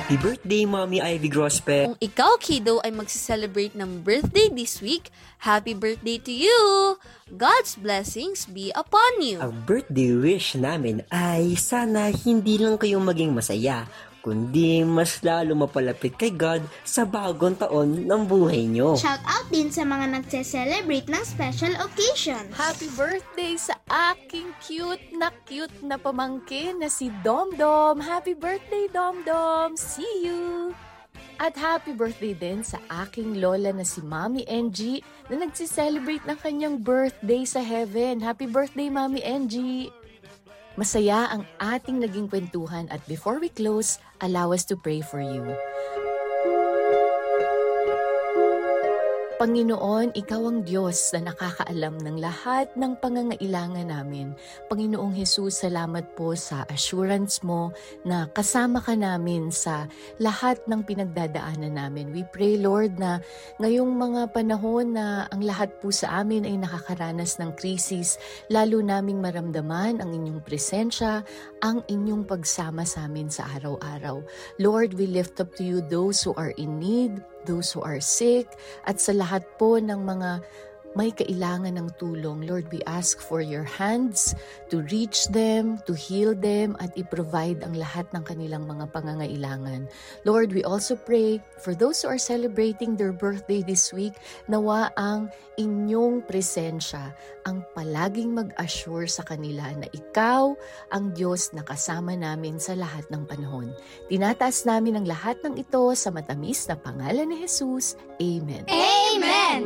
Happy birthday, Mommy Ivy Grospe! Kung ikaw, kiddo, ay magsiselebrate ng birthday this week, happy birthday to you! God's blessings be upon you! Ang birthday wish namin ay sana hindi lang kayong maging masaya, kundi mas lalo mapalapit kay God sa bagong taon ng buhay nyo. Shout out din sa mga nagse-celebrate ng special occasion. Happy birthday sa aking cute na pamangkin na si Domdom. Happy birthday, Domdom! See you! At happy birthday din sa aking lola na si Mami NG na nagsi-celebrate ng kanyang birthday sa heaven. Happy birthday, Mami NG! Masaya ang ating naging kwentuhan at before we close, allow us to pray for you. Panginoon, Ikaw ang Diyos na nakakaalam ng lahat ng pangangailangan namin. Panginoong Jesus, salamat po sa assurance mo na kasama ka namin sa lahat ng pinagdadaanan namin. We pray, Lord, na ngayong mga panahon na ang lahat po sa amin ay nakakaranas ng krisis, lalo naming maramdaman ang inyong presensya, ang inyong pagsama sa amin sa araw-araw. Lord, we lift up to you those who are in need, those who are sick, at sa lahat po ng mga may kailangan ng tulong. Lord, we ask for your hands to reach them, to heal them, at i-provide ang lahat ng kanilang mga pangangailangan. Lord, we also pray for those who are celebrating their birthday this week, nawa ang inyong presensya ang palaging mag-assure sa kanila na ikaw ang Diyos na kasama namin sa lahat ng panahon. Tinataas namin ang lahat ng ito sa matamis na pangalan ni Jesus. Amen. Amen!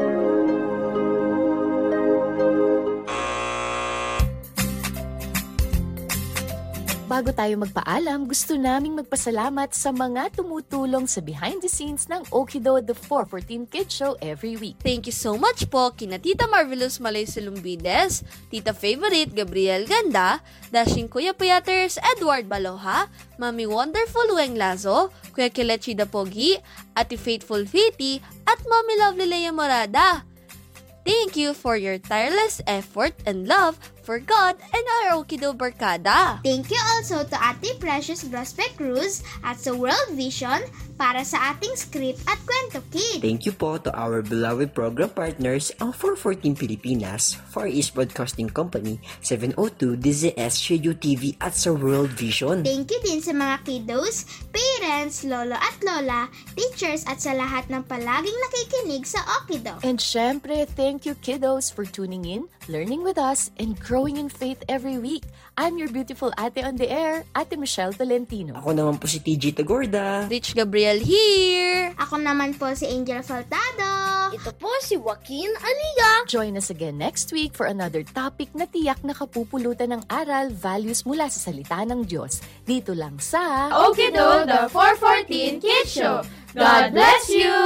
Bago tayo magpaalam, gusto naming magpasalamat sa mga tumutulong sa behind the scenes ng Okido The 414 Kids Show every week. Thank you so much po kina Tita Marvelous Malay Silumbides, Tita Favorite Gabriel Ganda, Dashing Kuya Puyaters Edward Baloha, Mami Wonderful Weng Lazo, Kuya Kelechi Dapogi, Ate Faithful Fiti, at Mami Lovely Leia Morada. Thank you for your tireless effort and love for God and our Okido Barkada. Thank you also to Ate Precious Grospe Cruz at sa World Vision para sa ating script at Kwento Kid. Thank you po to our beloved program partners, ang 414 Pilipinas, Far East Broadcasting Company, 702 DZS Radio TV at sa World Vision. Thank you din sa mga kiddos, parents, lolo at lola, teachers at sa lahat ng palaging nakikinig sa Okido. And syempre, thank you kiddos for tuning in, learning with us, and growing in faith every week. I'm your beautiful ate on the air, Ate Michelle Tolentino. Ako naman po si TJ Tagorda. Rich Gabriel here. Ako naman po si Angel Faltado. Ito po si Joaquin Aliga. Join us again next week for another topic na tiyak na kapupulutan ng aral, values mula sa salita ng Diyos. Dito lang sa Okido, the 414 Kids Show. God bless you!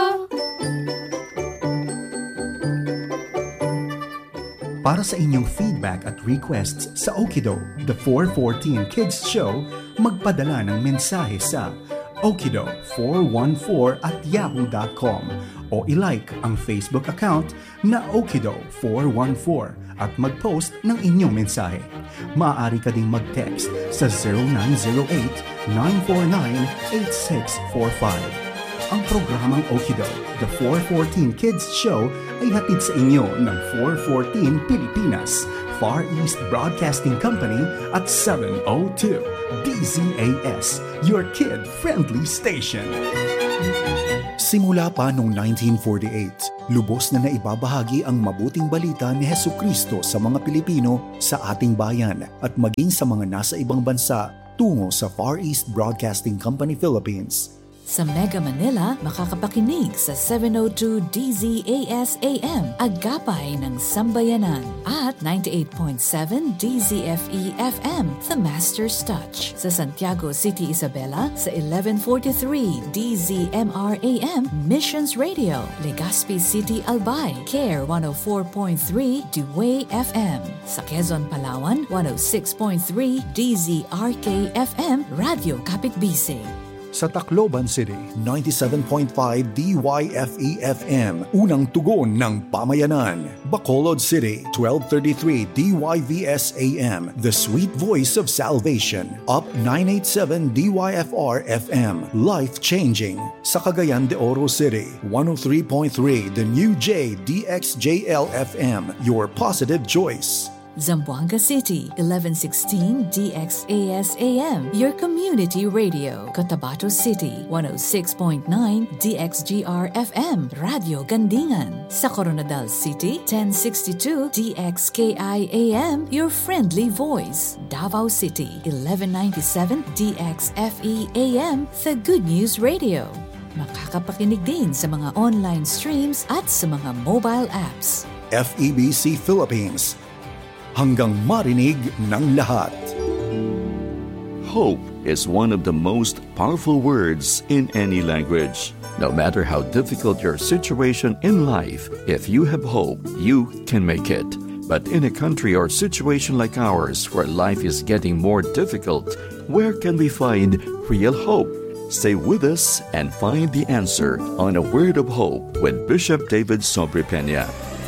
Para sa inyong feedback at requests sa Okido, the 414 Kids Show, magpadala ng mensahe sa okido414@yahoo.com o ilike ang Facebook account na Okido414 at mag-post ng inyong mensahe. Maaari ka ding mag-text sa 0908-949-8645. Ang programang Okido, the 414 Kids Show ay hatid sa inyo ng 414 Pilipinas, Far East Broadcasting Company at 702 DZAS, your kid-friendly station. Simula pa noong 1948, lubos na naibabahagi ang mabuting balita ni Hesukristo sa mga Pilipino sa ating bayan at maging sa mga nasa ibang bansa tungo sa Far East Broadcasting Company Philippines. Sa Mega Manila, makakapakinig sa 702 DZAS AM, Agapay ng Sambayanan, at 98.7 DZFE FM, The Master's Touch. Sa Santiago City, Isabela, sa 1143 DZMR AM, Missions Radio, Legazpi City, Albay, CARE 104.3 Dewey FM. Sa Quezon, Palawan, 106.3 DZRK FM, Radio Kapitbisig. Sa Tacloban City, 97.5 DYFE-FM, unang tugon ng pamayanan. Bacolod City, 1233 DYVS-AM, the sweet voice of salvation. Up 987 DYFR-FM, life-changing. Sa Cagayan de Oro City, 103.3 the new JDXJL-FM, your positive choice. Zamboanga City, 1116 DXAS-AM, your community radio. Cotabato City, 106.9 DXGR-FM, Radio Gandingan. Sa Coronadal City, 1062 DXKI-AM, your friendly voice. Davao City, 1197 DXFE-AM, the Good News Radio. Makakapakinig din sa mga online streams at sa mga mobile apps. FEBC Philippines, hanggang marinig ng lahat. Hope is one of the most powerful words in any language. No matter how difficult your situation in life, if you have hope, you can make it. But in a country or situation like ours where life is getting more difficult, where can we find real hope? Stay with us and find the answer on A Word of Hope with Bishop David Sobre Peña.